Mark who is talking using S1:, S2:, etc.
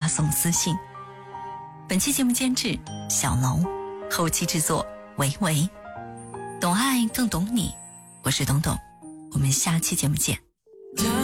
S1: 送私信。本期节目监制小楼，后期制作维维。懂爱更懂你，我是董董，我们下期节目见。